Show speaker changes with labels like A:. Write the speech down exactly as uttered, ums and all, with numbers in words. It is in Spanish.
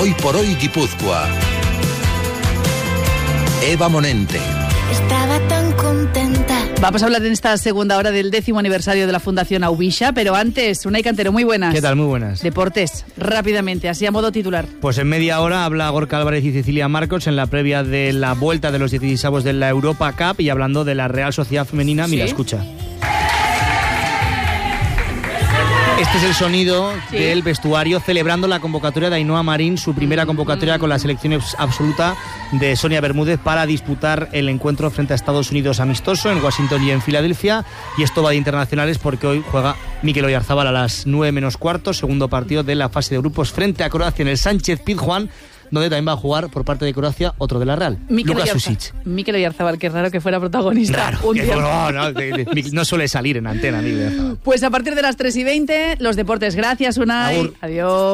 A: Hoy por hoy Guipúzcoa. Eva Monente.
B: Estaba tan contenta.
C: Vamos a hablar en esta segunda hora del décimo aniversario de la Fundación Aubisha, pero antes, Unai Cantero, muy buenas.
D: ¿Qué tal? Muy buenas.
C: Deportes, rápidamente, así a modo titular.
D: Pues en media hora habla Gorka Álvarez y Cecilia Marcos en la previa de la vuelta de los dieciseisavos de la Europa Cup y hablando de la Real Sociedad Femenina. Mira,
C: ¿sí?
D: Escucha. Este es el sonido
C: ¿sí?
D: del vestuario celebrando la convocatoria de Ainhoa Marín, su primera convocatoria con la selección absoluta de Sonia Bermúdez para disputar el encuentro frente a Estados Unidos amistoso en Washington y en Filadelfia. Y esto va de internacionales porque hoy juega Mikel Oyarzabal a las nueve menos cuarto, segundo partido de la fase de grupos frente a Croacia en el Sánchez Pizjuán, donde también va a jugar por parte de Croacia otro de la Real, Luka Susic.
C: Mikel Oyarzabal, qué raro que fuera protagonista.
D: Raro,
C: un
D: que,
C: día.
D: no, no, de, de, no suele salir en antena. Ni
C: pues a partir de las tres y veinte, los deportes. Gracias, Unai.
D: Agur.
C: Adiós.